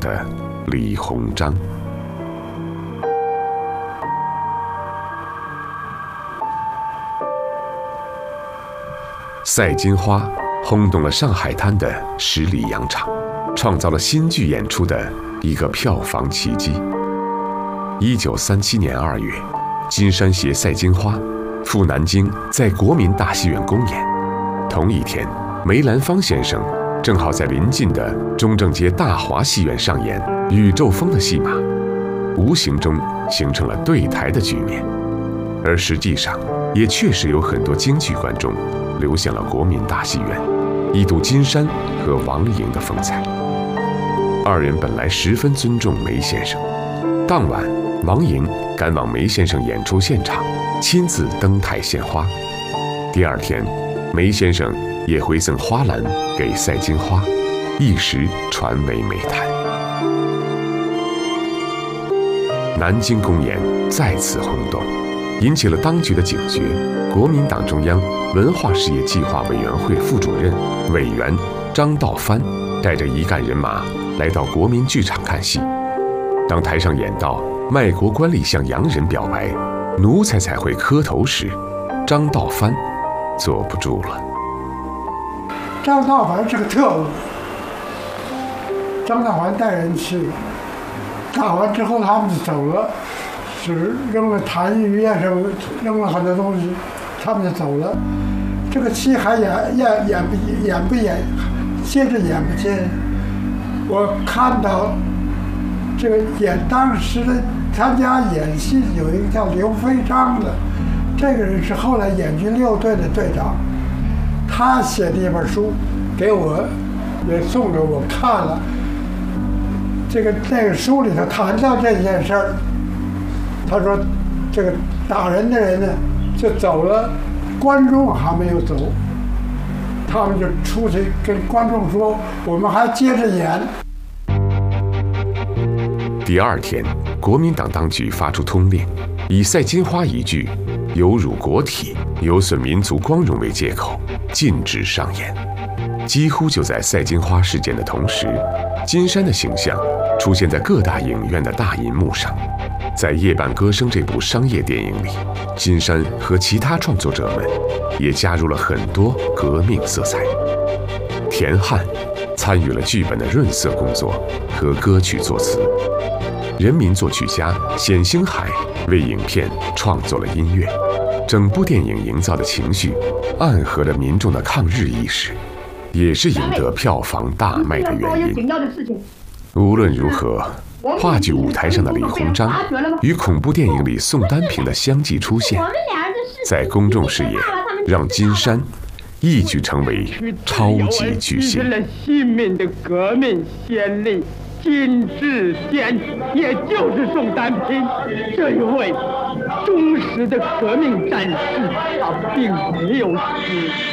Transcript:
的李鸿章。赛金花轰动了上海滩的十里洋场，创造了新剧演出的一个票房奇迹。1937年2月，金山携赛金花赴南京，在国民大戏院公演。同一天，梅兰芳先生正好在临近的中正街大华戏院上演《宇宙风》的戏码，无形中形成了对台的局面。而实际上，也确实有很多京剧观众流向了国民大戏院，一睹金山和王莹的风采。二人本来十分尊重梅先生，当晚王莹赶往梅先生演出现场，亲自登台献花。第二天，梅先生也回赠花篮给赛金花，一时传为美谈。南京公演再次轰动，引起了当局的警觉。国民党中央文化事业计划委员会副主任委员张道藩带着一干人马来到国民剧场看戏。当台上演到卖国官吏向洋人表白奴才才会磕头时，张道藩坐不住了。 张道藩是个特务，张道藩带人去了，打完之后他们就走了，是扔了痰盂啊什么，扔了很多东西，他们就走了。这个戏还演不演，接着演不接？我看到这个当时的参加演戏有一个叫刘飞章的，这个人是后来演军6队的队长，他写的一本书给我，也送给我看了。那个书里头谈到这件事儿，他说这个打人的人呢就走了，观众还没有走，他们就出去跟观众说我们还接着演。 第二天，国民党当局发出通令，以赛金花一句有辱国体、有损民族光荣为借口，禁止上演。几乎就在赛金花事件的同时，金山的形象出现在各大影院的大银幕上。在《夜半歌声》这部商业电影里，金山和其他创作者们也加入了很多革命色彩。田汉参与了剧本的润色工作和歌曲作词，人民作曲家冼星海为影片创作了音乐。整部电影营造的情绪暗合了民众的抗日意识，也是赢得票房大卖的原因。无论如何，话剧舞台上的李鸿章与恐怖电影里宋丹萍的相继出现，在公众视野让金山一举成为超级巨星。 了性命的革命先烈金志坚，也就是宋丹萍这一位忠实的革命战士，他并没有死。